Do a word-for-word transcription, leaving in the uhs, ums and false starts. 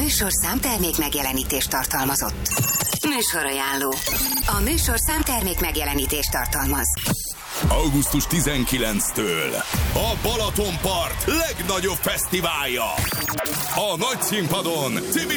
műsorszám termék megjelenítést tartalmazott. Műsorajánló. A műsorszám termék megjelenítést tartalmaz. augusztus tizenkilencedikétől a Balatonpart legnagyobb fesztiválja. A nagy színpadon Cibi